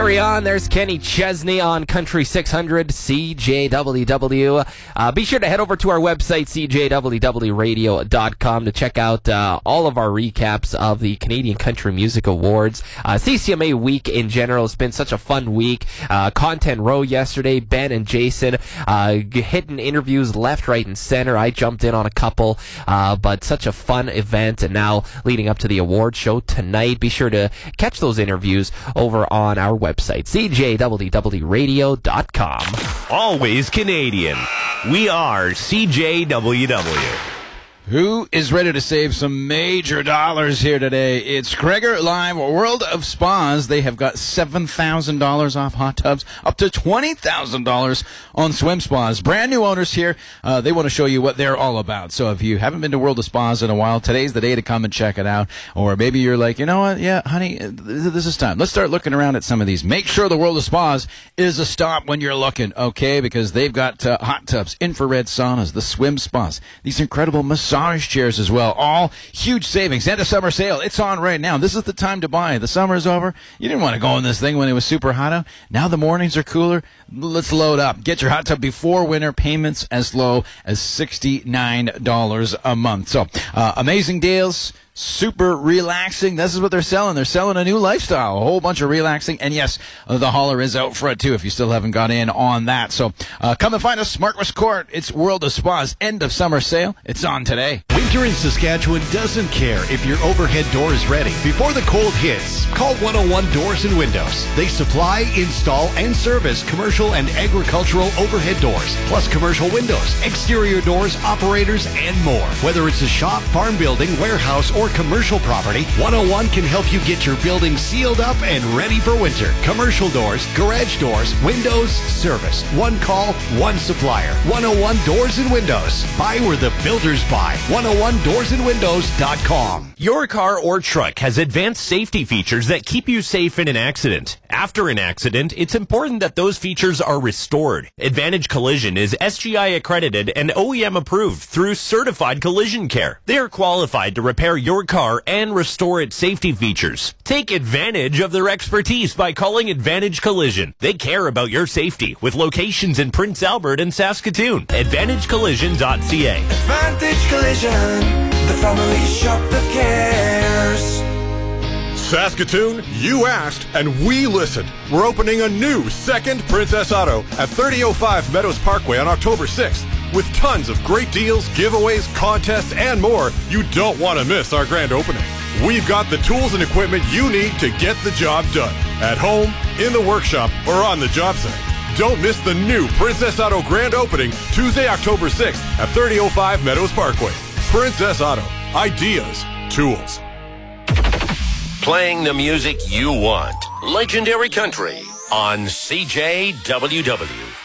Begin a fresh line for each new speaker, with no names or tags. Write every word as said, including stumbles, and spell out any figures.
Carry on. There's Kenny Chesney on Country six hundred C J W W. Uh, be sure to head over to our website, c j w w radio dot com, to check out uh, all of our recaps of the Canadian Country Music Awards. Uh, C C M A week in general has been such a fun week. Uh, Content Row yesterday, Ben and Jason uh, hitting interviews left, right, and center. I jumped in on a couple, uh, but such a fun event. And now leading up to the award show tonight, be sure to catch those interviews over on our website. Website, c j w w radio dot com.
Always Canadian. We are C J W W.
Who is ready to save some major dollars here today? It's Kreger Live World of Spas. They have got seven thousand dollars off hot tubs, up to twenty thousand dollars on swim spas. Brand new owners here. Uh, they want to show you what they're all about. So if you haven't been to World of Spas in a while, today's the day to come and check it out. Or maybe you're like, you know what? Yeah, honey, this is time. Let's start looking around at some of these. Make sure the World of Spas is a stop when you're looking, okay? Because they've got uh, hot tubs, infrared saunas, the swim spas, these incredible massage chairs as well. All huge savings. End of summer sale. It's on right now. This is the time to buy. The summer is over. You didn't want to go in this thing when it was super hot out. Now the mornings are cooler. Let's load up. Get your hot tub before winter. Payments as low as sixty-nine dollars a month. So, uh, amazing deals. Super relaxing. This is what they're selling. They're selling a new lifestyle. A whole bunch of relaxing. And yes, uh, the hauler is out front too if you still haven't got in on that. So uh, come and find us. Marquis Court. It's World of Spas. End of summer sale. It's on today.
Winter in Saskatchewan doesn't care if your overhead door is ready. Before the cold hits, call one oh one Doors and Windows. They supply, install, and service commercial and agricultural overhead doors, plus commercial windows, exterior doors, operators, and more. Whether it's a shop, farm building, warehouse, or commercial property, one oh one can help you get your building sealed up and ready for winter. Commercial doors, garage doors, windows, service. One call, one supplier. one oh one Doors and Windows. Buy where the builders buy. one oh one doors and windows dot com. Your car or truck has advanced safety features that keep you safe in an accident. After an accident, it's important that those features are restored. Advantage Collision is S G I accredited and O E M approved through Certified Collision Care. They are qualified to repair your car and restore its safety features. Take advantage of their expertise by calling Advantage Collision. They care about your safety with locations in Prince Albert and Saskatoon. advantage collision dot c a.
Advantage Collision, the family shop that cares.
Saskatoon, you asked, and we listened. We're opening a new second Princess Auto at thirty oh five Meadows Parkway on October sixth. With tons of great deals, giveaways, contests, and more, you don't want to miss our grand opening. We've got the tools and equipment you need to get the job done. At home, in the workshop, or on the job site. Don't miss the new Princess Auto grand opening Tuesday, October sixth at thirty oh five Meadows Parkway. Princess Auto. Ideas. Tools.
Playing the music you want. Legendary Country on C J W W.